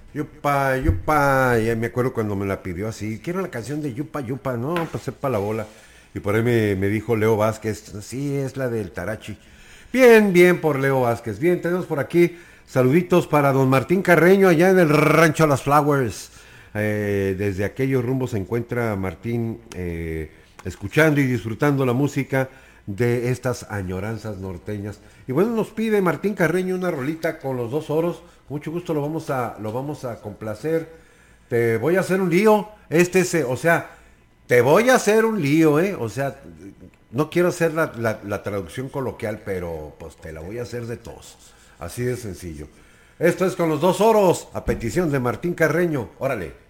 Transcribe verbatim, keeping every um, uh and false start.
Yupa, yupa, ya me acuerdo cuando me la pidió así, quiero la canción de Yupa, yupa, no, pues sepa la bola. Y por ahí me, me dijo Leo Vázquez, sí, es la del Tarachi. Bien, bien por Leo Vázquez. Bien, tenemos por aquí saluditos para don Martín Carreño allá en el rancho Las Flowers. Eh, desde aquellos rumbos se encuentra Martín eh, escuchando y disfrutando la música de estas añoranzas norteñas. Y bueno, nos pide Martín Carreño una rolita con los dos oros. Mucho gusto lo vamos a, lo vamos a complacer. Te voy a hacer un lío. Este es, eh, o sea, te voy a hacer un lío, ¿eh? O sea, no quiero hacer la, la, la traducción coloquial, pero pues te la voy a hacer de todos. Así de sencillo. Esto es con los dos oros, a petición de Martín Carreño. Órale.